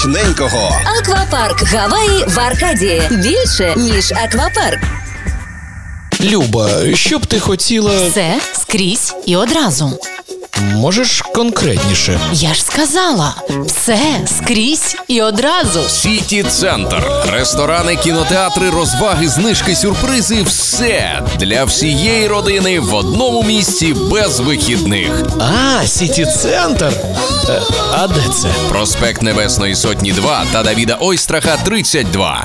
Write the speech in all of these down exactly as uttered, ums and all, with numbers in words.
Ненького. Аквапарк Гаваї в Аркадії. Більше, ніж аквапарк. Люба, що б ти хотіла... Все, скрізь і одразу. Можеш конкретніше? Я ж сказала. Все, скрізь і одразу. Сіті-центр. Ресторани, кінотеатри, розваги, знижки, сюрпризи – все для всієї родини в одному місці без вихідних. А, Сіті-центр? Е, а де це? Проспект Небесної Сотні два та Давіда Ойстраха тридцять два.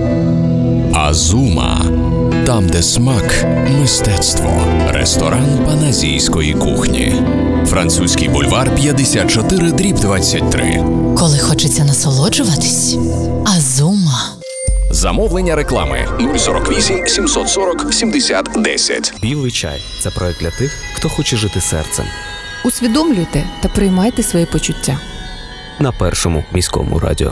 Азума. Там, де смак – мистецтво. Ресторан паназійської кухні. Французький бульвар п'ятдесят чотири дріб двадцять три. Коли хочеться насолоджуватись, Азума. Замовлення реклами нуль сорок вісім сімсот сорок сімдесят десять. Білий чай – це проект для тих, хто хоче жити серцем. Усвідомлюйте та приймайте свої почуття. На Першому міському радіо.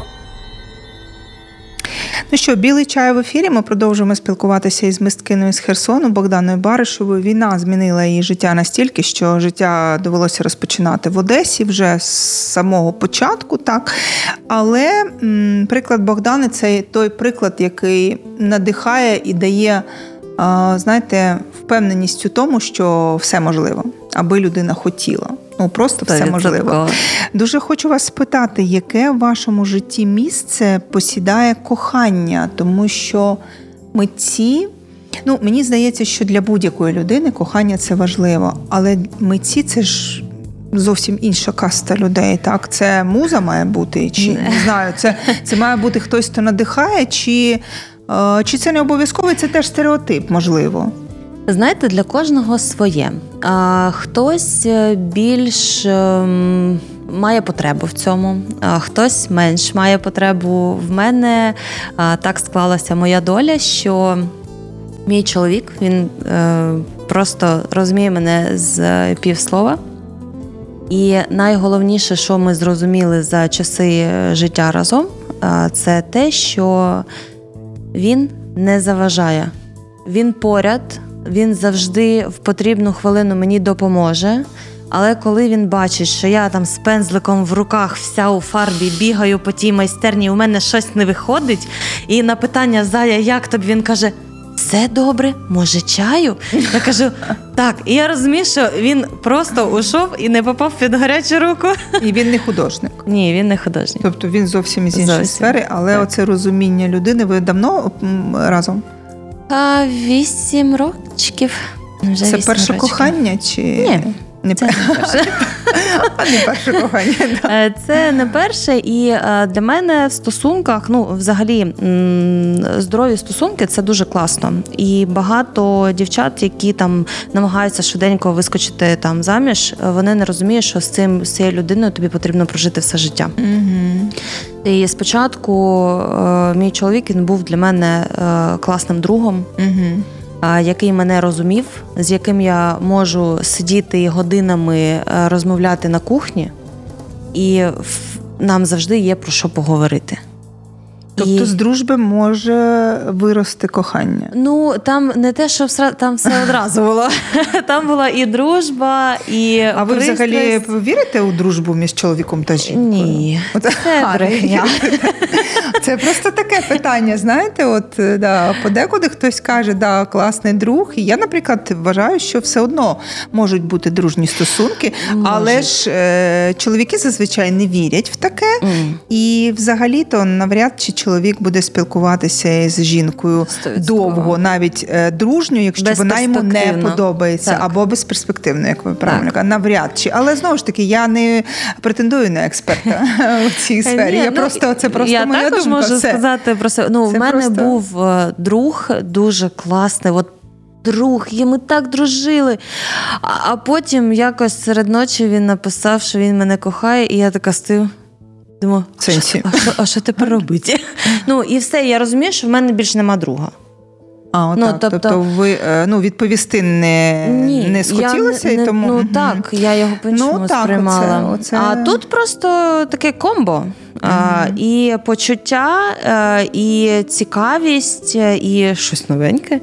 Ну що, «Білий чай» в ефірі. Ми продовжуємо спілкуватися із мисткиною з Херсону Богданою Баришевою. Війна змінила її життя настільки, що життя довелося розпочинати в Одесі вже з самого початку, так. Але м, приклад Богдани – це той приклад, який надихає і дає, а, знаєте, впевненість у тому, що все можливо, аби людина хотіла. Ну, просто все можливо. Дуже хочу вас спитати, яке в вашому житті місце посідає кохання? Тому що митці, ну, мені здається, що для будь-якої людини кохання – це важливо. Але митці – це ж зовсім інша каста людей, так? Це муза має бути, чи, не знаю, це, це має бути хтось, хто надихає, чи, чи це не обов'язково, це теж стереотип, можливо? Знаєте, для кожного своє. А, хтось більш ем, має потребу в цьому, а хтось менш має потребу. В мене а, так склалася моя доля, що мій чоловік, він е, просто розуміє мене з півслова. І найголовніше, що ми зрозуміли за часи життя разом, а, це те, що він не заважає. Він поряд. Він завжди в потрібну хвилину мені допоможе, але коли він бачить, що я там з пензликом в руках вся у фарбі бігаю по тій майстерні, у мене щось не виходить, і на питання «Зая, як тобі?» він каже «Все добре, може чаю?» Я кажу «Так». І я розумію, що він просто ушов і не попав під гарячу руку. І він не художник? Ні, він не художник. Тобто він зовсім із іншої зовсім. сфери, але так. Оце розуміння людини. Ви давно разом? А, вісім років. Вже це вісім перше років. кохання? Чи... Ні, не це не перше. А не перше кохання, так. Це не перше, і для мене в стосунках, ну, взагалі, здорові стосунки – це дуже класно. І багато дівчат, які там намагаються швиденько вискочити там заміж, вони не розуміють, що з цим, з цією людиною тобі потрібно прожити все життя. Угу. І спочатку мій чоловік, він був для мене класним другом, угу. який мене розумів, з яким я можу сидіти годинами розмовляти на кухні, і нам завжди є про що поговорити. Тобто і... з дружби може вирости кохання? Ну, там не те, що там все одразу було. Там була і дружба, і А ви пристрасть. Взагалі вірите у дружбу між чоловіком та жінкою? Ні, це брехня. Це просто таке питання, знаєте, от, да, подекуди хтось каже, да, класний друг, і я, наприклад, вважаю, що все одно можуть бути дружні стосунки, Може. але ж е, чоловіки зазвичай не вірять в таке, mm. і взагалі-то навряд чи чоловік буде спілкуватися з жінкою сто відсотків довго, навіть е, дружньо, якщо вона йому не подобається, так. або безперспективно, як ви правильно кажете, навряд чи. Але знову ж таки, я не претендую на експерта у цій сфері. Ні, я ну, просто, це просто я моя думка. Я також можу це, сказати про себе. Ну, в мене просто... був друг дуже класний, от друг, і ми так дружили. А, а потім якось серед ночі він написав, що він мене кохає, і я така стою. Думаю, а що, а, що, а що тепер робити? Ну, і все, я розумію, що в мене більше нема друга. А, отак. Ну, тобто, тобто ви ну, відповісти не, ні, не схотілося? Я, і тому... Ну, так, я його по-іншому ну, сприймала. Оце, оце... А тут просто таке комбо. Mm-hmm. А, і почуття, а, і цікавість, і щось новеньке.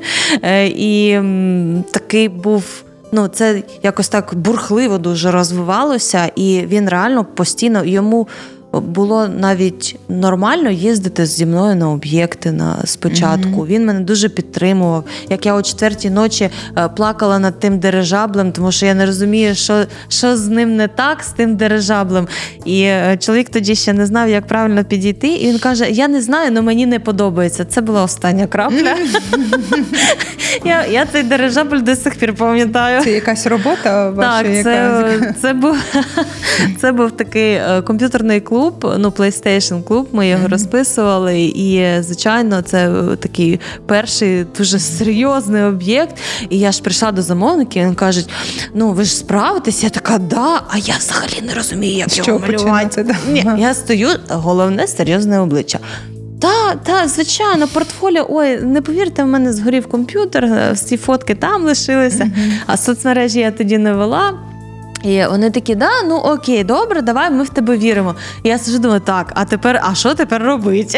І м, такий був... Ну, це якось так бурхливо дуже розвивалося, і він реально постійно, йому було навіть нормально їздити зі мною на об'єкти на спочатку. Mm-hmm. Він мене дуже підтримував. Як я о четвертій ночі плакала над тим дирижаблем, тому що я не розумію, що, що з ним не так, з тим дирижаблем. І чоловік тоді ще не знав, як правильно підійти. І він каже, я не знаю, але мені не подобається. Це була остання крапля. Mm-hmm. я, я цей дирижабль до сих пір пам'ятаю. Це якась робота ваша? Так, це, яка... це, був, це був такий комп'ютерний клуб, ну, PlayStation клуб, ми його mm-hmm. розписували, і, звичайно, це такий перший дуже серйозний об'єкт, і я ж прийшла до замовників, і вони кажуть, ну, ви ж справитесь? Я така, да, а я взагалі не розумію, як Що його малювати. Да? Ні, я стою, головне, серйозне обличчя. Так, так, звичайно, портфоліо, ой, не повірте, в мене згорів комп'ютер, всі фотки там лишилися, mm-hmm. а соцмережі я тоді не вела. І вони такі, да, ну окей, добре, давай, ми в тебе віримо. І я сиджу, думаю, так, а тепер, а що тепер робити?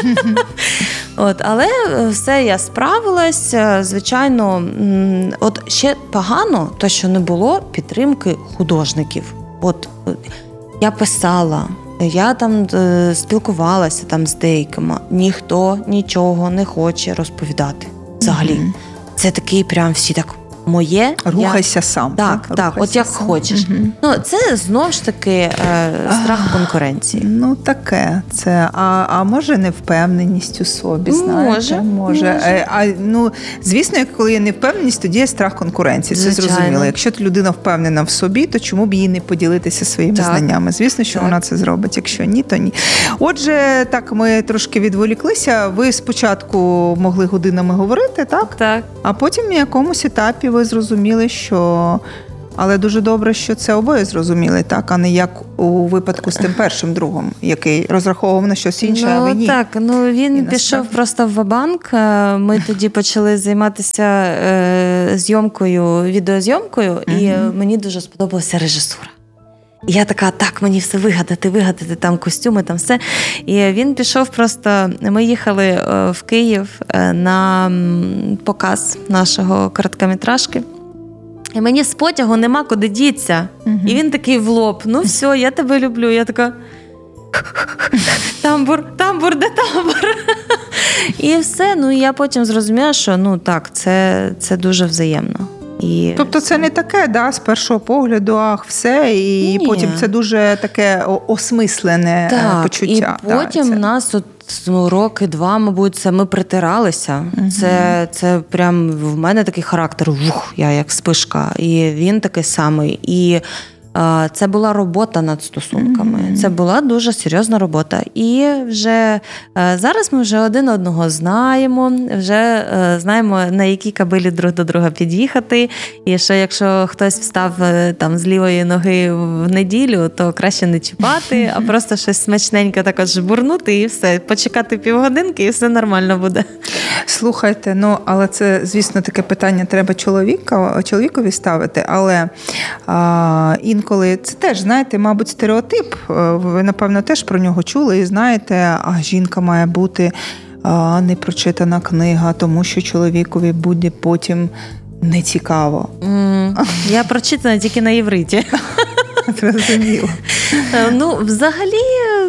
От, але все, я справилась, звичайно, от ще погано, то, що не було підтримки художників. От, я писала, я там е, спілкувалася там з деякими, ніхто нічого не хоче розповідати взагалі. Mm-hmm. Це такий прям всі так, моє. Рухайся я... сам. Так, так, так от як сам. Хочеш. Угу. Ну, це знову ж таки е, страх конкуренції. Ну, таке. Це, а, а може невпевненість у собі, знаєте? Може. Може. А, а, ну, звісно, коли є невпевненість, тоді є страх конкуренції. Це Звичайно. Зрозуміло. Якщо людина впевнена в собі, то чому б їй не поділитися своїми так. знаннями? Звісно, що так. вона це зробить. Якщо ні, то ні. Отже, так, ми трошки відволіклися. Ви спочатку могли годинами говорити, так? Так. А потім на якомусь етапі ви зрозуміли, що... Але дуже добре, що це обоє зрозуміли, так, а не як у випадку з тим першим другом, який розраховував на щось інше, ну, а ви ні. Так, ну він і пішов насправді... просто в ва-банк. Ми тоді почали займатися е, зйомкою, відеозйомкою, mm-hmm. і мені дуже сподобалася режисура. І я така, так, мені все вигадати, вигадати, там костюми, там все. І він пішов просто, ми їхали в Київ на показ нашого короткометражки. І мені з потягу нема куди дітися. Uh-huh. І він такий в лоб, ну все, я тебе люблю. Я така, тамбур, тамбур, де тамбур? І все, ну я потім зрозуміла, що ну так, це, це дуже взаємно. І... Тобто це не таке, да, з першого погляду, ах, все, і Ні. потім це дуже таке осмислене так, почуття. І потім да, це... нас от ну, роки два, мабуть, це ми притиралися. Угу. Це, це прям в мене такий характер, ух, я як спишка, і він такий самий. І це була робота над стосунками. Mm-hmm. Це була дуже серйозна робота. І вже зараз ми вже один одного знаємо, вже знаємо, на якій кабелі друг до друга під'їхати. І що якщо хтось встав там з лівої ноги в неділю, то краще не чіпати, а просто щось смачненьке також жбурнути і все, почекати півгодинки і все нормально буде. Слухайте, ну, але це, звісно, таке питання треба чоловіка, чоловікові ставити, але а, інколи це теж, знаєте, мабуть, стереотип. Ви, напевно, теж про нього чули і знаєте, а жінка має бути а, непрочитана книга, тому що чоловікові буде потім нецікаво. Mm, я прочитана тільки на євриті. Зрозуміло. Ну, взагалі,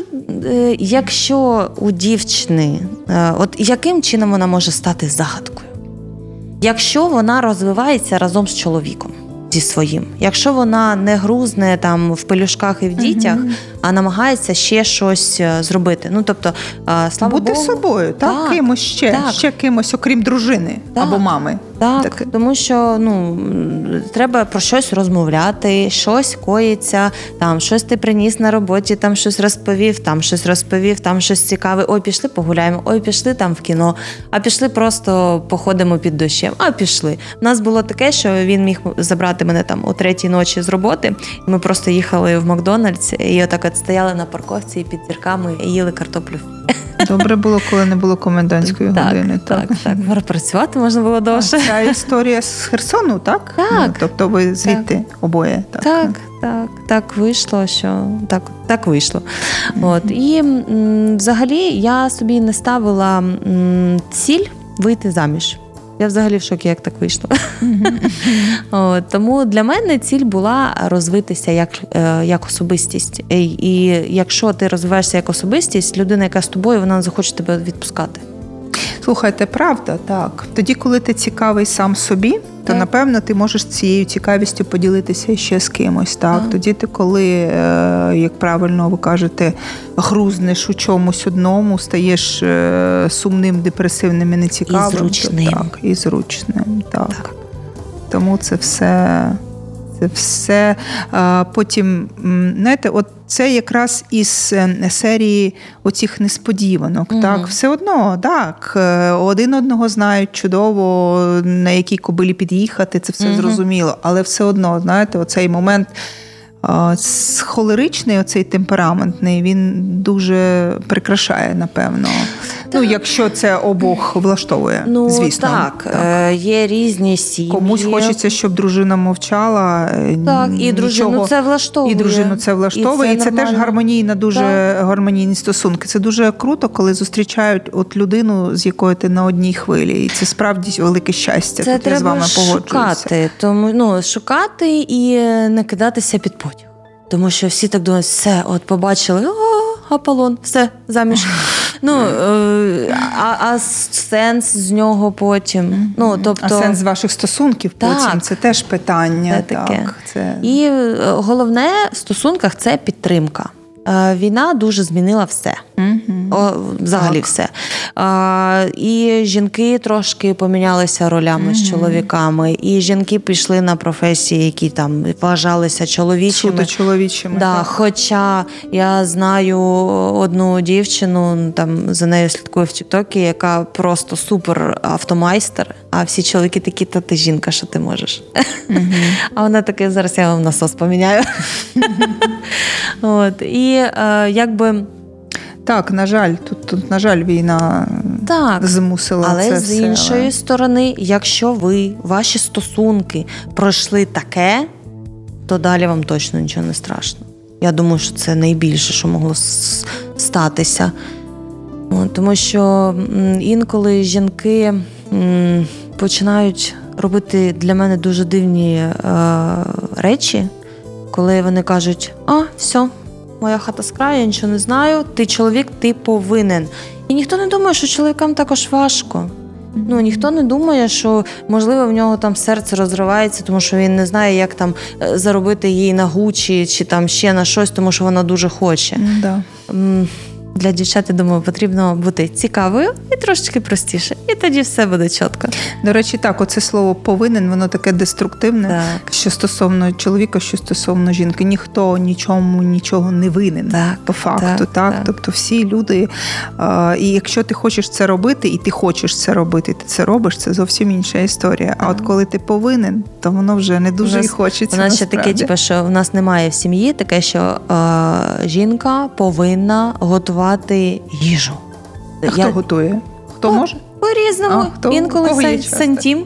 якщо у дівчини, от яким чином вона може стати загадкою? Якщо вона розвивається разом з чоловіком, зі своїм. Якщо вона не грузне там в пелюшках і в дітях, uh-huh. а намагається ще щось зробити. Ну, тобто, слава Бути Богу. собою, так? так кимось ще, так. ще кимось, окрім дружини так. або мами. Так, так, тому що ну, треба про щось розмовляти, щось коїться, там щось ти приніс на роботі, там щось розповів, там щось розповів, там щось цікаве. Ой, пішли погуляємо, ой, пішли там в кіно, а пішли просто походимо під дощем, а пішли. У нас було таке, що він міг забрати мене там о третій ночі з роботи, і ми просто їхали в Макдональдс, і отак от стояли на парковці під зірками і їли картоплю. Добре було, коли не було комендантської так, години. Так, так, так. Працювати можна було довше. А ця історія з Херсону, так? Так. Ну, тобто ви звідти так. обоє? Так, так, так. Так вийшло, що так, так вийшло. Mm-hmm. От. І м, взагалі я собі не ставила м, ціль вийти заміж. Я взагалі в шокі, як так вийшло. От, тому для мене ціль була розвитися як, як особистість. І, і якщо ти розвиваєшся як особистість, людина, яка з тобою, вона не захоче тебе відпускати. Слухайте, правда, так. Тоді, коли ти цікавий сам собі, то, так. напевно, ти можеш цією цікавістю поділитися ще з кимось. Так? так. Тоді ти, коли, як правильно ви кажете, грузнеш у чомусь одному, стаєш сумним, депресивним і нецікавим. І зручним. То, так, і зручним, так. так. Тому це все... Це все. Потім, знаєте, от це якраз із серії оцих несподіванок. Mm-hmm. Так, все одно, так, один одного знають чудово, на якій кобилі під'їхати, це все mm-hmm. зрозуміло. Але все одно, знаєте, оцей момент холеричний, оцей темпераментний, він дуже прикрашає, напевно. Так. Ну, якщо це обох влаштовує, ну, звісно. Так, так, є різні сім'ї. Комусь хочеться, щоб дружина мовчала. Так, і дружину нічого, це влаштовує. І дружину це влаштовує. І це, і це теж гармонійна, дуже так. гармонійні стосунки. Це дуже круто, коли зустрічають от людину, з якою ти на одній хвилі. І це справді велике щастя. Це Тут треба я з вами погоджуюся. Шукати, тому, ну, шукати і не кидатися під потяг. Тому що всі так думають, все, от побачили, о, Аполлон, все, заміж. Ну, а, а сенс з нього потім. Ну, тобто... А сенс ваших стосунків так, потім, це теж питання. Це таке. Так, це... І головне в стосунках – це підтримка. Війна дуже змінила все. Mm-hmm. О, взагалі так. все. А, і жінки трошки помінялися ролями mm-hmm. з чоловіками. І жінки пішли на професії, які там вважалися чоловічими. Суто чоловічими. Да, хоча я знаю одну дівчину, там за нею слідкую в Тіктокі, яка просто супер автомайстер, а всі чоловіки такі, та ти жінка, що ти можеш. Mm-hmm. А вона така, зараз я вам насос поміняю. От, і е, якби... Так, на жаль, тут, тут на жаль, війна так, змусила але це з все. іншої але... сторони, якщо ви, ваші стосунки пройшли таке, то далі вам точно нічого не страшно. Я думаю, що це найбільше, що могло статися. Тому що інколи жінки починають робити для мене дуже дивні е, речі, коли вони кажуть, а, все, моя хата з краю, я нічого не знаю, ти чоловік, ти повинен. І ніхто не думає, що чоловікам також важко. Ну, ніхто не думає, що, можливо, в нього там серце розривається, тому що він не знає, як там заробити їй на Гучі чи там ще на щось, тому що вона дуже хоче. Да. Для дівчат, я думаю, потрібно бути цікавою і трошечки простіше. І тоді все буде чітко. До речі, так, оце слово «повинен», воно таке деструктивне, так. що стосовно чоловіка, що стосовно жінки. Ніхто нічому нічого не винен, так, по факту. Так, так? Так. Тобто всі люди, а, і якщо ти хочеш це робити, і ти хочеш це робити, ти це робиш, це зовсім інша історія. Так. А от коли ти повинен, то воно вже не дуже нас, і хочеться. У нас ще таке, типу, що в нас немає в сім'ї таке, що а, жінка повинна готувати їжу. А Я... хто готує? Хто О, може? По-різному. А, хто, інколи сантім.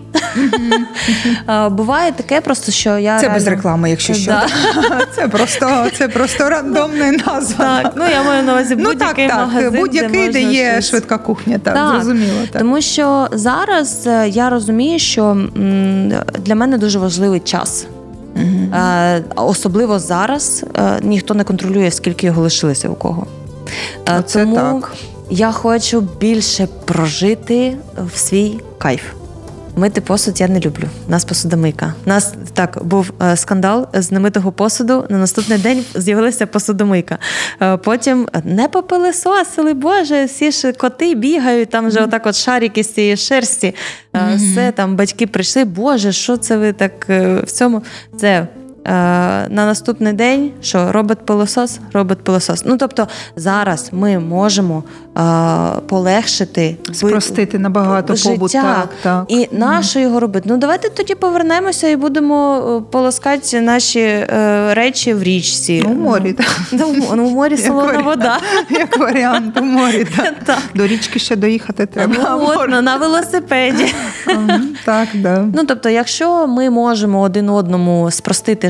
Буває таке просто, що я... Це реально... без реклами, якщо що. Да. Це просто, це просто рандомна назва. Так, ну я маю на увазі будь-який ну, так, магазин, так. Будь-який, де, де є щось... швидка кухня, так, так. зрозуміло. Так. Тому що зараз я розумію, що для мене дуже важливий час. Угу. Особливо зараз ніхто не контролює, скільки його лишилося у кого. Оце Тому так. я хочу більше прожити в свій кайф. Мити посуд я не люблю. У нас посудомийка. У нас так був скандал з немитого посуду. На наступний день з'явилася посудомийка. Потім не попилисосили, боже, всі ж коти бігають, там вже отак от шарики з цієї шерсті. Mm-hmm. Все, там батьки прийшли, боже, що це ви так в цьому? Це... На наступний день, що робот-пилосос, робот-пилосос. Ну, тобто, зараз ми можемо а, полегшити, спростити набагато життя. Побут. Так, так. І нащо його робити? Ну, давайте тоді повернемося і будемо полоскати наші е, речі в річці. Ну, в морі, так. Ну, ну, в морі солона вода. Як варіант, у морі, так. так. До річки ще доїхати треба. Ну, от, ну, на велосипеді. Так, да. Ну, тобто, якщо ми можемо один одному спростити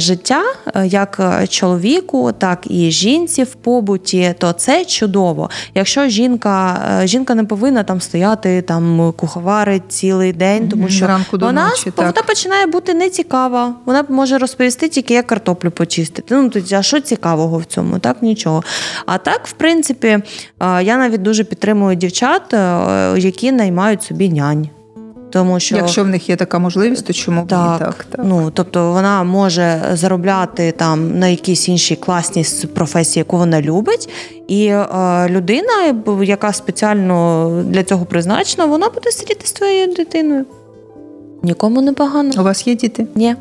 життя, як чоловіку, так і жінці в побуті, то це чудово. Якщо жінка, жінка не повинна там стояти, там куховарить цілий день, тому що Ранку до вона, ночі, вона так. починає бути нецікава. Вона може розповісти тільки, як картоплю почистити. Ну, тоді, а що цікавого в цьому? Так, нічого. А так, в принципі, я навіть дуже підтримую дівчат, які наймають собі нянь. Тому що, якщо в них є така можливість, то чому б так, ні? Так, так. Ну, тобто вона може заробляти там на якійсь іншій класній професії, яку вона любить, і е, людина, яка спеціально для цього призначена, вона буде сидіти з твоєю дитиною. Нікому не погано. У вас є діти? Ні.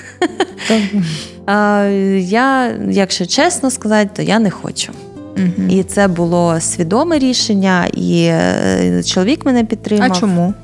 а, я, якщо чесно сказати, то я не хочу. Угу. І це було свідоме рішення, і чоловік мене підтримав. А чому?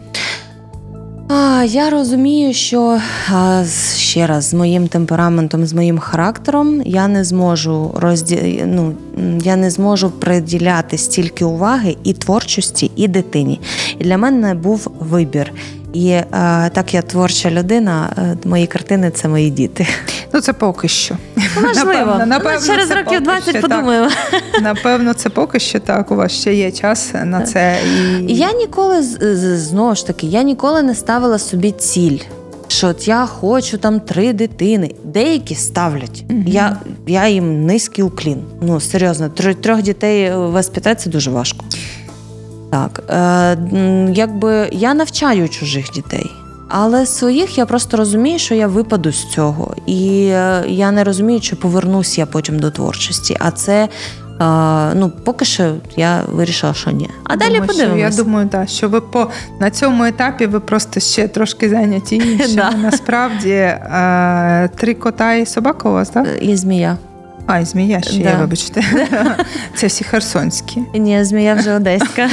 А, я розумію, що а, ще раз, з моїм темпераментом, з моїм характером я не зможу розді... ну, я не зможу приділяти стільки уваги і творчості, і дитині. І для мене був вибір. І а, так я творча людина, мої картини – це мої діти. Ну, це поки що. Можливо. Напевно, напевно, ну, через років двадцять ще, подумаємо. Так. Напевно, це поки що так. У вас ще є час на це. І... Я ніколи, знову ж таки, я ніколи не ставила собі ціль, що от я хочу там три дитини. Деякі ставлять. Mm-hmm. Я, я їм низький уклін. Ну, серйозно, трьох дітей воспитати – це дуже важко. Так, е, якби я навчаю чужих дітей, але своїх я просто розумію, що я випаду з цього. І е, я не розумію, чи повернусь я потім до творчості. А це, е, ну, поки що я вирішила, що ні. А далі думаю, подивимося. Я думаю, да, що ви по, на цьому етапі ви просто ще трошки зайняті іншими. Да. Насправді, е, три кота і собака у вас, так? І змія. А, і змія ще Да. є, вибачте. Це всі херсонські. Ні, змія вже одеська.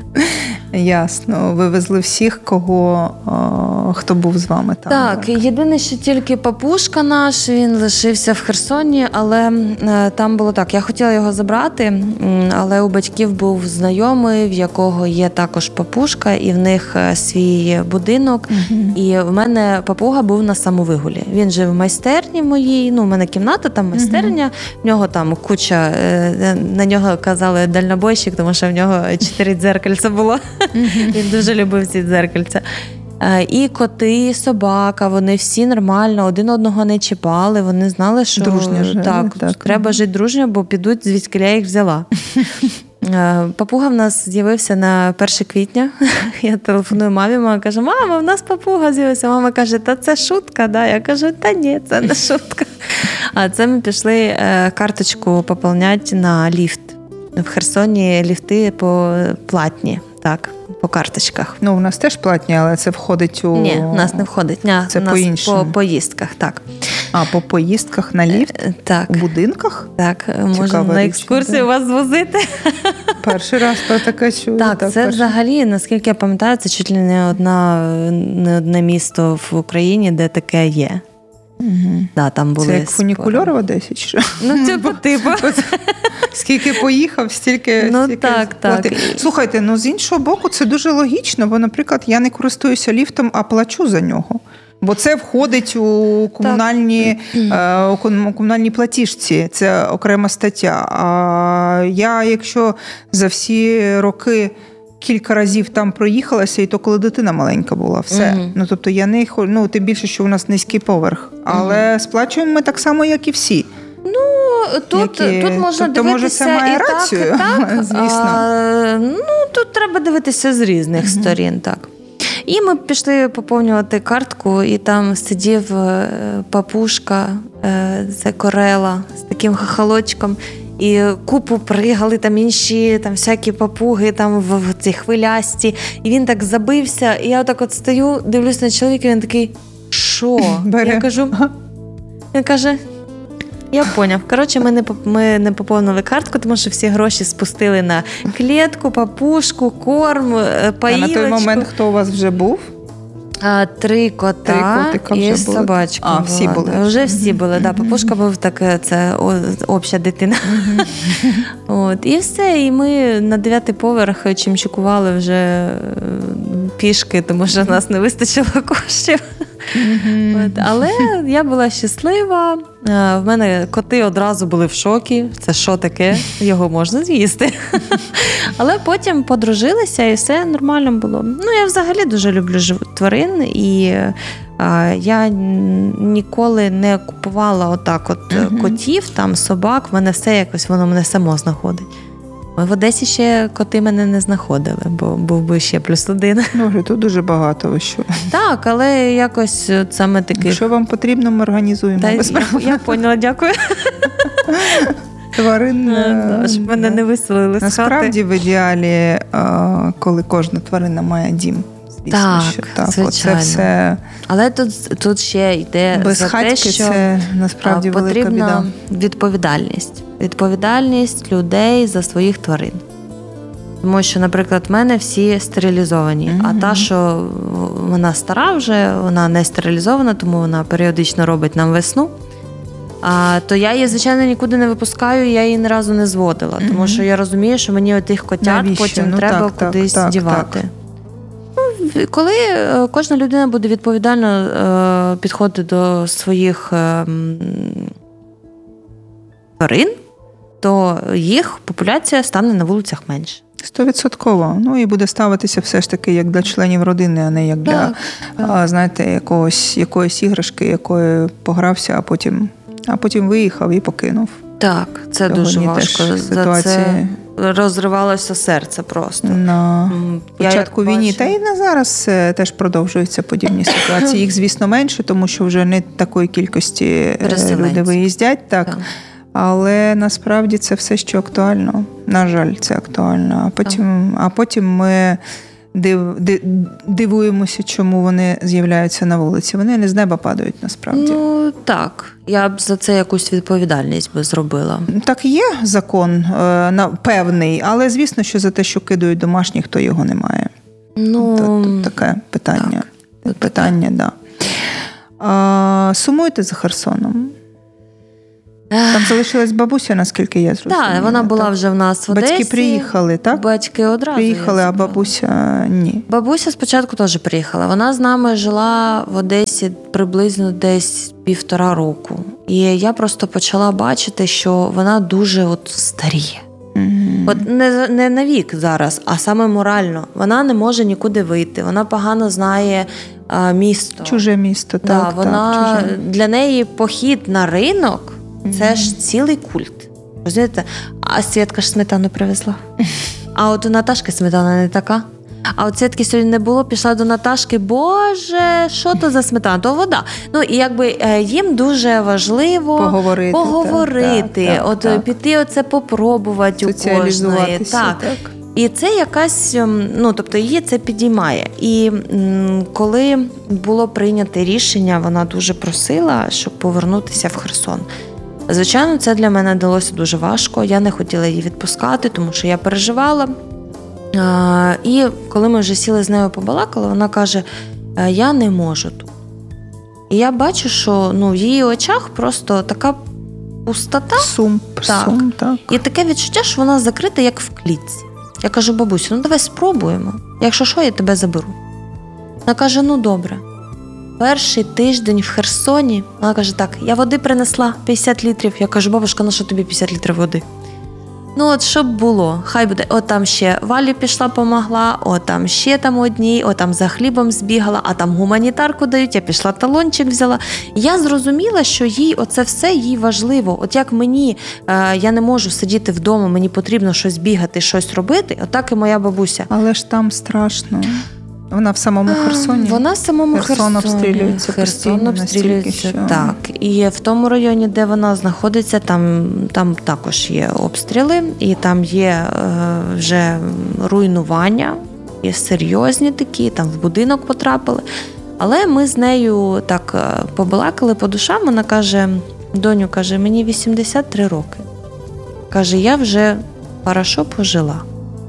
Ясно. Ви везли всіх, кого, о, хто був з вами там. Так, так, єдине, що тільки папушка наш, він лишився в Херсоні, але е, там було так, я хотіла його забрати, але у батьків був знайомий, в якого є також папушка, і в них свій будинок, угу. І в мене папуга був на самовигулі. Він жив в майстерні моїй, ну, в мене кімната, там майстерня, угу. В нього там куча, е, на нього казали дальнобойщик, тому що в нього чотири дзеркальця було. Mm-hmm. Він дуже любив ці дзеркальця. І коти, і собака, вони всі нормально, один одного не чіпали, вони знали, що дружньо жили, так, так. Треба жити дружньо, бо підуть, звідки я їх взяла. Папуга в нас з'явився на перше квітня. Я телефоную мамі, мама каже, мама, в нас папуга з'явився. Мама каже, та це шутка, да? Я кажу, та ні, це не шутка. А це ми пішли карточку поповняти на ліфт. В Херсоні ліфти по платні, так, по карточках. Ну, у нас теж платні, але це входить у... Ні, у нас не входить. Ні, це у нас по-іншому. По поїздках, так. А, по поїздках на ліфт? Так. У будинках? Так, можемо на екскурсію річ, вас звозити. Перший раз про таке чую. Так, так, це перший. Взагалі, наскільки я пам'ятаю, це чуть ли не, одна, не одне місто в Україні, де таке є. Угу. Да, там були це як фунікульор в Одесі? Чи що? Ну, типу, типу. Скільки поїхав, стільки... Ну, стільки так, так. Слухайте, ну, з іншого боку, це дуже логічно, бо, наприклад, я не користуюся ліфтом, а плачу за нього. Бо це входить у комунальні, е, у комунальній платіжці, це окрема стаття. А я, якщо за всі роки кілька разів там проїхалася, і то коли дитина маленька була, все. Mm-hmm. Ну, тобто я не, ну, тим більше, що у нас низький поверх. Але mm-hmm. сплачуємо ми так само, як і всі. Ну, тут, Які... тут можна тобто, дивитися може, це має і рацію, так, і так. Звісно. А, ну, тут треба дивитися з різних mm-hmm. сторін, так. І ми пішли поповнювати картку, і там сидів папушка, це Корела, з таким хахалочком, і купу пригали там інші, там всякі папуги там в, в ці хвилясті. І він так забився, і я отак от стою, дивлюсь на чоловіка, і він такий, що? Бере. Я кажу, він каже, я поняв. Коротше, ми не, ми не поповнили картку, тому що всі гроші спустили на клітку, папушку, корм, поїлочку. А на той момент хто у вас вже був? А, три кота Три і собачка. А, всі були. Вже всі були, да. Папушка був так, це обща дитина. От, і все, і ми на дев'ятий поверх чимчикували вже пішки, тому що в нас не вистачило коштів. От, але я була щаслива. В мене коти одразу були в шокі. Це що таке? Його можна з'їсти. Але потім подружилися і все нормально було. Ну, я взагалі дуже люблю тварин, і а, я ніколи не купувала отак от uh-huh. котів, там, собак. В мене все якось, воно мене само знаходить. В Одесі ще коти мене не знаходили, бо був би ще плюс один. Ну, тут дуже багато ви що. Так, але якось саме таких... Якщо вам потрібно, ми організуємо. Та, я, я поняла, дякую. Тварин... А, щоб мене не виселили з хати. Насправді, в ідеалі, коли кожна тварина має дім. Звісно, так, що так, звичайно. Все... Але тут, тут ще йде без за те, що це насправді велика біда. Потрібна відповідальність. Відповідальність людей за своїх тварин. Тому що, наприклад, в мене всі стерилізовані, mm-hmm. а та, що вона стара вже, вона не стерилізована, тому вона періодично робить нам весну. А, то я її, звичайно, нікуди не випускаю, я її ні разу не зводила, mm-hmm. тому що я розумію, що мені отих котят Навіщо? потім ну, треба так, кудись так, дівати. Так. Ну, коли кожна людина буде відповідально е, підходити до своїх е, тварин, то їх популяція стане на вулицях менше. Стовідсотково. Ну і буде ставитися все ж таки як для членів родини, а не як для, так, а, знаєте, якогось, якоїсь іграшки, якою погрався, а потім, а потім виїхав і покинув. Так, це Сьогодні дуже важко. За це розривалося серце просто. На Я початку війни, та і на зараз теж продовжуються подібні ситуації. Їх, звісно, менше, тому що вже не такої кількості люди виїздять. Так. так. Але насправді це все, що актуально. На жаль, це актуально. А потім, а потім ми див, див, дивуємося, чому вони з'являються на вулиці. Вони не з неба падають, насправді. Ну, так. Я б за це якусь відповідальність би зробила. Так, є закон е, певний, але, звісно, що за те, що кидають домашніх, то його немає. Ну, тут, тут таке питання. Так, питання, так. Да. Сумуєте за Херсоном? Там залишилась бабуся, наскільки я зрозуміла. Так, вона була так? вже в нас в Одесі. Батьки приїхали, так? Батьки одразу. Приїхали, а бабуся ні. Бабуся спочатку теж приїхала. Вона з нами жила в Одесі приблизно десь півтора року. І я просто почала бачити, що вона дуже от старіє. Mm-hmm. От не, не на вік зараз, а саме морально. Вона не може нікуди вийти. Вона погано знає а, місто. Чуже місто, да, так. Вона, так чуже. Для неї похід на ринок – це ж цілий культ. Розумієте? А Свєтка ж сметану привезла. А от у Наташки сметана не така. А от Свєтки сьогодні не було, пішла до Наташки, боже, що то за сметана? То вода. Ну, і якби їм дуже важливо поговорити. поговорити. Так, так, от так. Піти оце попробувати у кожної. Так. так. І це якась, ну, тобто її це підіймає. І м, коли було прийнято рішення, вона дуже просила, щоб повернутися в Херсон. Звичайно, це для мене далося дуже важко. Я не хотіла її відпускати, тому що я переживала. А, і коли ми вже сіли з нею побалакали, вона каже, я не можу тут. І я бачу, що ну, в її очах просто така пустота. Сум, так. сум, так. І таке відчуття, що вона закрита, як в клітці. Я кажу, бабусю, ну давай спробуємо. Якщо що, я тебе заберу. Вона каже, ну добре. Перший тиждень в Херсоні, вона каже, так, я води принесла п'ятдесят літрів. Я кажу, бабушка, на що тобі п'ятдесят літрів води? Ну от щоб було, хай буде. От там ще Валі пішла, помогла, от там ще там одній, от там за хлібом збігала, а там гуманітарку дають, я пішла талончик взяла. Я зрозуміла, що їй оце все їй важливо. От як мені, е, я не можу сидіти вдома, мені потрібно щось бігати, щось робити, отак і моя бабуся. Але ж там страшно. Вона в самому Херсоні? Вона в самому Херсон Херсоні. обстрілюється Херсон постійно, обстрілюється, настільки, що... так. І в тому районі, де вона знаходиться, там, там також є обстріли, і там є е, вже руйнування, є серйозні такі, там в будинок потрапили. Але ми з нею так побалакали по душам, вона каже, доню, каже, мені вісімдесят три роки. Каже, я вже хорошо пожила.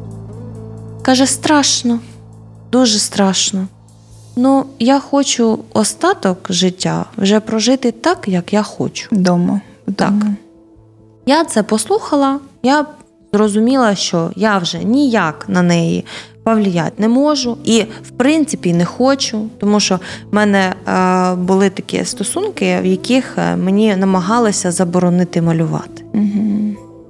Каже, страшно. Дуже страшно. Ну, я хочу остаток життя вже прожити так, як я хочу. Дома. Так. Я це послухала, я зрозуміла, що я вже ніяк на неї повлияти не можу і, в принципі, не хочу, тому що в мене е, були такі стосунки, в яких мені намагалися заборонити малювати. Угу.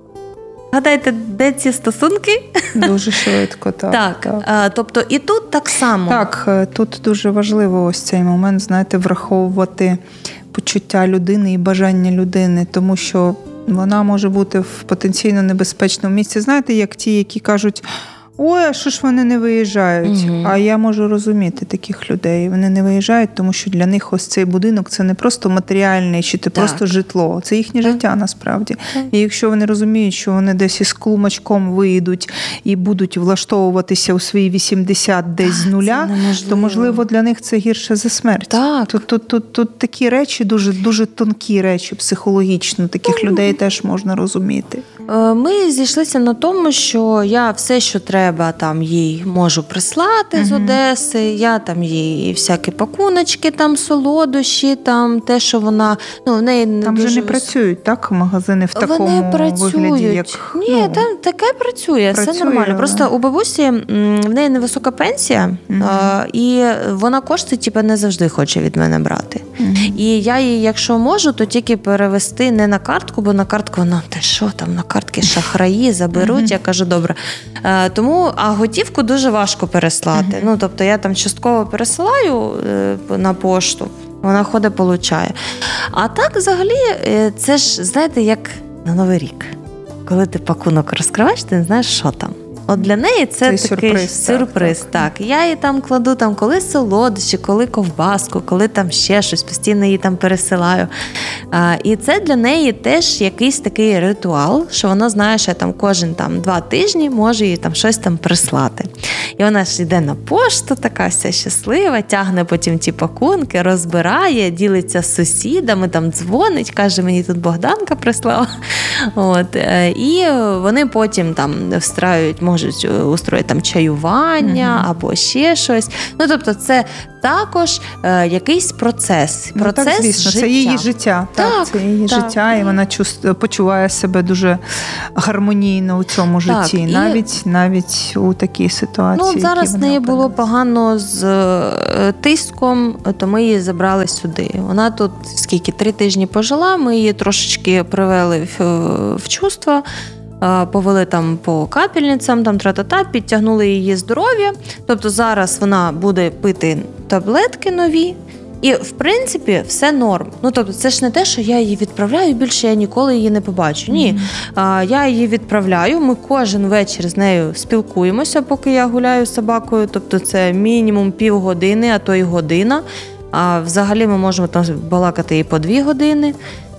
Гадайте, де ці стосунки? Дуже швидко, так. Так, так. Е, тобто і тут так само. Так, тут дуже важливо ось цей момент, знаєте, враховувати почуття людини і бажання людини, тому що вона може бути в потенційно небезпечному місці. Знаєте, як ті, які кажуть, ой, а що ж вони не виїжджають? Угу. А я можу розуміти таких людей. Вони не виїжджають, тому що для них ось цей будинок – це не просто матеріальне, чи це просто житло. Це їхнє так. життя, насправді. Так. І якщо вони розуміють, що вони десь із клумачком виїдуть і будуть влаштовуватися у свої вісімдесят десь з нуля, то, можливо, для них це гірше за смерть. Так. Тут, тут, тут, тут такі речі, дуже, дуже тонкі речі, психологічно. Таких mm. людей теж можна розуміти. Ми зійшлися на тому, що я все, що треба, там їй можу прислати uh-huh. з Одеси, я там їй всякі пакуночки, там солодощі, там те, що вона, ну, в неї не там дуже... вже не працюють, так, магазини в такому вони працюють. Вигляді, як... Ні, ну, там таке працює, працює, все нормально. Але... Просто у бабусі, в неї невисока пенсія, uh-huh. а, і вона кошти, типу, не завжди хоче від мене брати. Uh-huh. І я їй, якщо можу, то тільки перевести не на картку, бо на картку вона, ти що там, на картки шахраї заберуть, uh-huh. я кажу, добре. А, тому, а готівку дуже важко переслати. Uh-huh. Ну, тобто я там частково пересилаю е, на пошту, вона ходить, получає. А так, взагалі, е, це ж, знаєте, як на Новий рік. Коли ти пакунок розкриваєш, ти не знаєш, що там. От для неї це, це такий сюрприз. сюрприз так, так. Я їй там кладу там, коли солодощі, коли ковбаску, коли там ще щось, постійно її там пересилаю. А, і це для неї теж якийсь такий ритуал, що вона знає, що я там кожен там два тижні може їй там щось там прислати. І вона ж йде на пошту, така вся щаслива, тягне потім ті пакунки, розбирає, ділиться з сусідами, там дзвонить, каже, мені тут Богданка прислала. От. І вони потім там встраюють, можуть устроїти там чаювання uh-huh. або ще щось. Ну, тобто це також е, якийсь процес. Ну, процес так, звісно, життя. Це її життя. Так, так це її так. життя, і вона чувствує, почуває себе дуже гармонійно у цьому так, житті, і... навіть, навіть у такій ситуації. Ну, зараз в неї було погано з е, тиском, то ми її забрали сюди. Вона тут скільки, три тижні пожила, ми її трошечки привели в, в чувство, повели там по капельницям, там тра-та-та, підтягнули її здоров'я. Тобто зараз вона буде пити таблетки нові, і, в принципі, все норм. Ну, тобто, це ж не те, що я її відправляю, більше я ніколи її не побачу. Ні, mm-hmm. я її відправляю, ми кожен вечір з нею спілкуємося, поки я гуляю з собакою. Тобто, це мінімум півгодини, а то й година. А взагалі ми можемо там балакати і по дві години.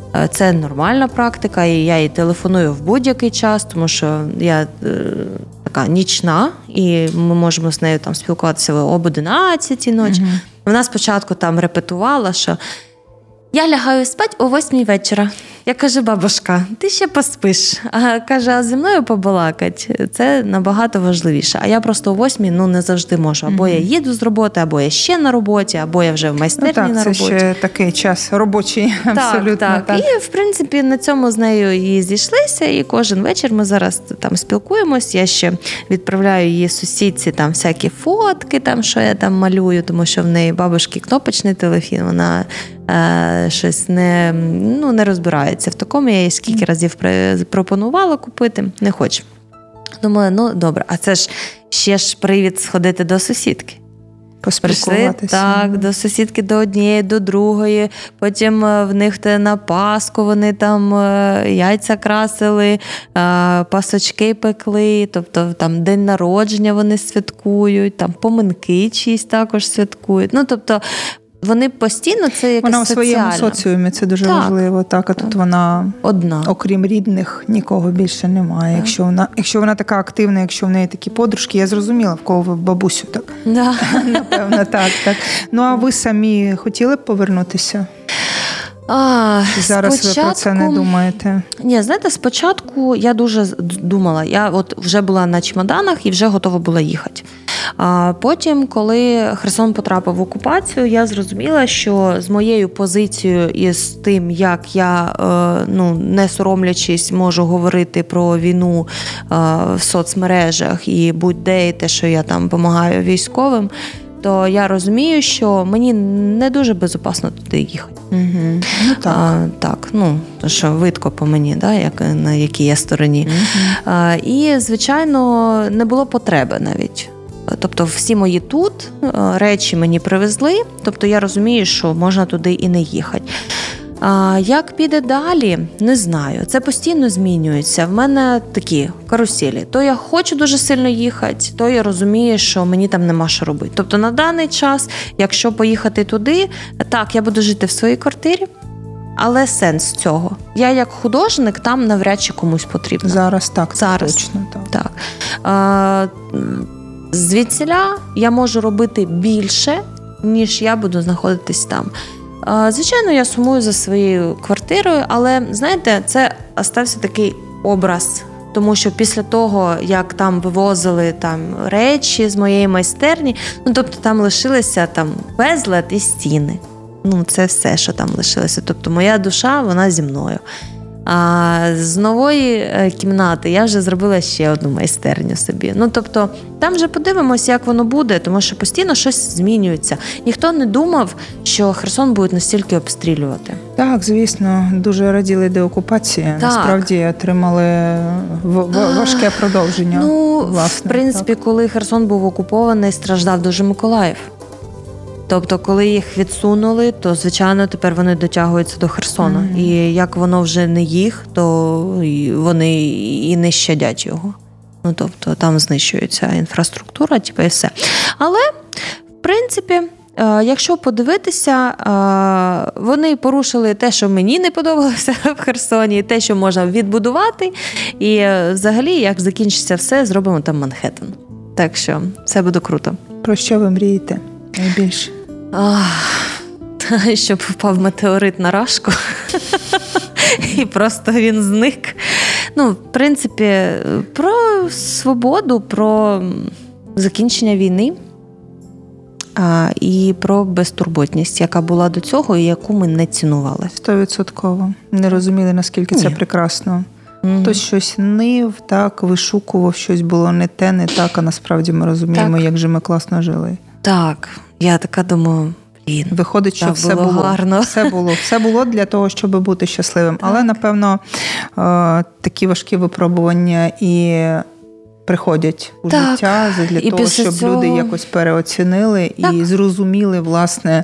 Це нормальна практика, і я їй телефоную в будь-який час, тому що я е, така нічна, і ми можемо з нею там спілкуватися об одинадцятій ночі. Uh-huh. Вона спочатку там репетувала, що я лягаю спати о восьмій вечора. Я кажу, бабушка, ти ще поспиш. А каже, а зі мною побалакать, це набагато важливіше. А я просто о восьмій, ну, не завжди можу. Або mm-hmm. я їду з роботи, або я ще на роботі, або я вже в майстерні ну, так, на роботі. Так, це ще такий час робочий, так, абсолютно. Так, так. І, в принципі, на цьому з нею і зійшлися, і кожен вечір ми зараз там спілкуємось. Я ще відправляю її сусідці там всякі фотки, там, що я там малюю, тому що в неї бабушки кнопочний телефон, вона е, щось не, ну, не розбирається в такому, я їй скільки разів пропонувала купити, не хочу. Думаю, ну добре, а це ж ще ж привід сходити до сусідки. Прийшли, так, до сусідки до однієї, до другої, потім в них на Пасху вони там яйця красили, пасочки пекли, тобто там день народження вони святкують, там поминки чиїсь також святкують. Ну, тобто вони постійно, це якась вона у своєму соціальна. Соціумі, це дуже так, важливо. Так, а так. Тут вона одна. Окрім рідних, нікого більше немає. Якщо вона, якщо вона така активна, якщо в неї такі подружки, я зрозуміла, в кого ви бабусю так. Да. Напевно, так, так. Ну, а ви самі хотіли б повернутися? А, Зараз спочатку... ви про це не думаєте? Ні, знаєте, спочатку я дуже думала. Я от вже була на чемоданах і вже готова була їхати. А потім, коли Херсон потрапив в окупацію, я зрозуміла, що з моєю позицією і з тим, як я, ну, не соромлячись, можу говорити про війну в соцмережах і будь-де, і те, що я там допомагаю військовим, то я розумію, що мені не дуже безпечно туди їхати. Угу. Ну, так. А, так, ну, що видко по мені, да, як, на якій я стороні. Угу. А, і, звичайно, не було потреби навіть. Тобто всі мої тут речі мені привезли, тобто я розумію, що можна туди і не їхати. А як піде далі, не знаю. Це постійно змінюється. В мене такі каруселі. То я хочу дуже сильно їхати, то я розумію, що мені там нема що робити. Тобто на даний час, якщо поїхати туди, так, я буду жити в своїй квартирі, але сенс цього. Я як художник там навряд чи комусь потрібна. Зараз так, Зараз. точно так. так. А, звідсіля я можу робити більше, ніж я буду знаходитись там. Звичайно, я сумую за своєю квартирою, але, знаєте, це остався такий образ. Тому що після того, як там вивозили там речі з моєї майстерні, ну, тобто там лишилися там безлад і стіни. Ну, це все, що там лишилося. Тобто моя душа, вона зі мною. А з нової кімнати я вже зробила ще одну майстерню собі. Ну, тобто, там вже подивимося, як воно буде, тому що постійно щось змінюється. Ніхто не думав, що Херсон будуть настільки обстрілювати. Так, звісно, дуже раділи деокупації. Так. Насправді отримали важке продовження. Ну, власне, в принципі, так. Коли Херсон був окупований, страждав дуже Миколаїв. Тобто, коли їх відсунули, то, звичайно, тепер вони дотягуються до Херсона. Mm-hmm. І як воно вже не їх, то вони і не щадять його. Ну, тобто, там знищується інфраструктура, типу, і все. Але, в принципі, якщо подивитися, вони порушили те, що мені не подобалося в Херсоні, те, що можна відбудувати. І взагалі, як закінчиться все, зробимо там Манхеттен. Так що, все буде круто. Про що ви мрієте найбільше? Ах, щоб впав метеорит на Рашку і просто він зник. Ну, в принципі, про свободу, про закінчення війни а, і про безтурботність, яка була до цього і яку ми не цінували. Стовідсотково. Не розуміли, наскільки Ні. це прекрасно. Mm-hmm. Хтось щось нив, так, вишукував, щось було не те, не так, а насправді ми розуміємо, так. як же ми класно жили. Так, я така думаю, блін. Виходить, що все було, було гарно. Все було. Все було для того, щоб бути щасливим. Так. Але, напевно, такі важкі випробування і приходять у так. життя для і того, щоб цього... люди якось переоцінили так. і зрозуміли, власне,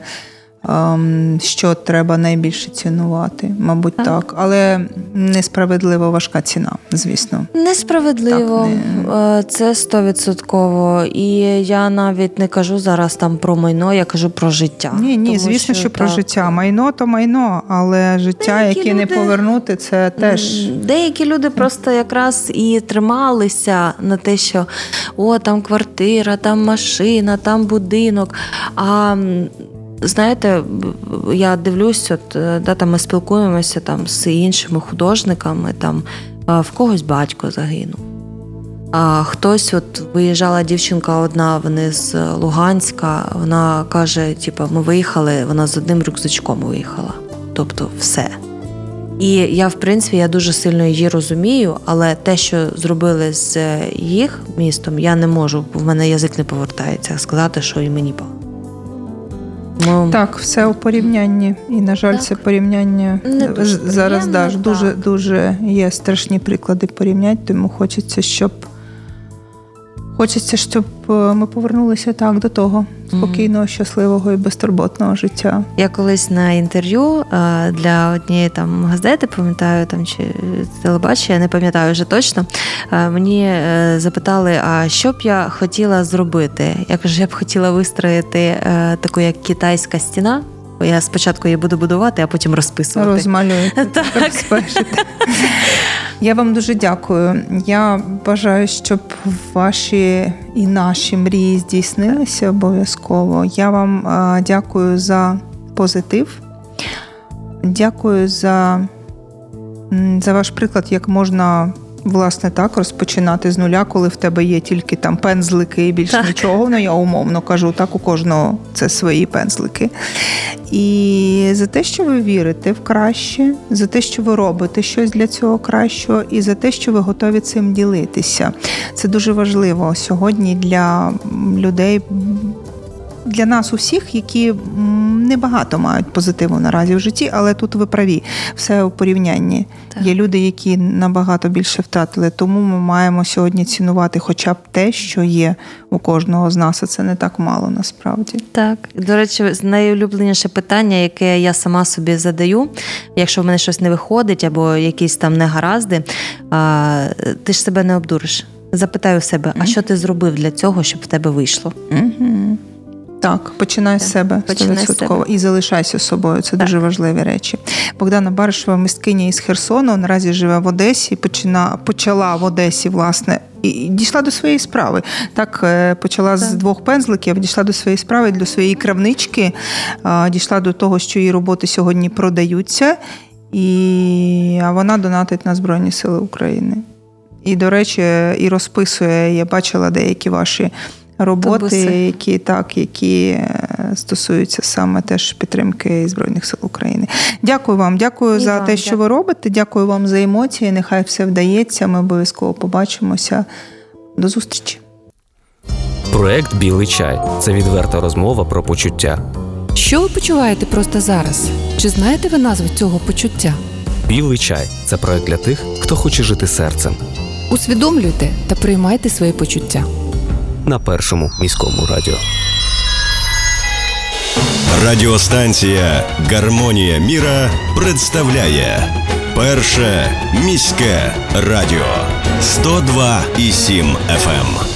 що треба найбільше цінувати, мабуть, так. так. Але несправедливо важка ціна, звісно. Несправедливо, так, не... це стовідсотково. І я навіть не кажу зараз там про майно, я кажу про життя. Ні, ні, звісно, що, що про життя. Майно то майно, але життя, деякі яке люди... не повернути, це теж... Деякі люди просто якраз і трималися на те, що о, там квартира, там машина, там будинок, а... Знаєте, я дивлюсь, от, да, там ми спілкуємося там, з іншими художниками, там, в когось батько загинув. А хтось, от виїжджала дівчинка одна, вони з Луганська, вона каже, типу, ми виїхали, вона з одним рюкзачком виїхала. Тобто все. І я, в принципі, я дуже сильно її розумію, але те, що зробили з їх містом, я не можу, в мене язик не повертається сказати, що і мені погано. Ну, так, все у порівнянні. І, на жаль, так. це порівняння дуже зараз да, дуже, дуже є страшні приклади порівнянь, тому хочеться, щоб хочеться, щоб ми повернулися так до того спокійного, щасливого і безтурботного життя. Я колись на інтерв'ю для однієї там газети, пам'ятаю, там чи телебачення, я не пам'ятаю вже точно, мені запитали, а що б я хотіла зробити? Я кажу, я б хотіла вистроїти таку, як китайська стіна. Я спочатку її буду будувати, а потім розписувати. Розмалюєте, розпишете. Я вам дуже дякую. Я бажаю, щоб ваші і наші мрії здійснилися обов'язково. Я вам дякую за позитив. Дякую за, за ваш приклад, як можна, власне, так розпочинати з нуля, коли в тебе є тільки там пензлики і більше так. нічого. Ну, я умовно кажу, так, у кожного це свої пензлики. І за те, що ви вірите в краще, за те, що ви робите щось для цього кращого, і за те, що ви готові цим ділитися. Це дуже важливо сьогодні для людей, для нас усіх, які небагато мають позитиву наразі в житті, але тут ви праві, все у порівнянні. Так. Є люди, які набагато більше втратили, тому ми маємо сьогодні цінувати хоча б те, що є у кожного з нас, а це не так мало насправді. Так. До речі, найулюбленіше питання, яке я сама собі задаю, якщо в мене щось не виходить або якісь там негаразди, ти ж себе не обдуриш. Запитаю себе, mm-hmm. а що ти зробив для цього, щоб в тебе вийшло? Mm-hmm. Так, починай з себе сто відсотків і залишайся собою. Це так. дуже важливі речі. Богдана Баришева, мисткиня із Херсону, наразі живе в Одесі, почина, почала в Одесі, власне, і дійшла до своєї справи. Так, почала так. з двох пензликів, дійшла до своєї справи, до своєї крамнички, дійшла до того, що її роботи сьогодні продаються, і а вона донатить на Збройні Сили України. І, до речі, і розписує, я бачила деякі ваші роботи, Тобуси. які так, які стосуються саме теж підтримки Збройних Сил України. Дякую вам, дякую і за вам, те, що дякую. ви робите. Дякую вам за емоції. Нехай все вдається. Ми обов'язково побачимося. До зустрічі. Проект «Білий чай» – це відверта розмова про почуття. Що ви почуваєте просто зараз? Чи знаєте ви назву цього почуття? «Білий чай» – це проект для тих, хто хоче жити серцем. Усвідомлюйте та приймайте свої почуття. На Першому міському радіо. Радіостанція «Гармонія міра» представляє Перше міське радіо сто два і сім еф ем.